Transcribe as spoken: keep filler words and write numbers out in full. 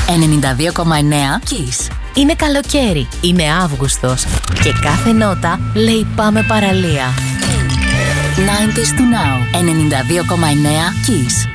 ενενήντα δύο κόμμα εννέα Kiss. Είναι καλοκαίρι, είναι Αύγουστος και κάθε νότα λέει πάμε παραλία. ενενήντα to now. ενενήντα δύο κόμμα εννέα Kiss.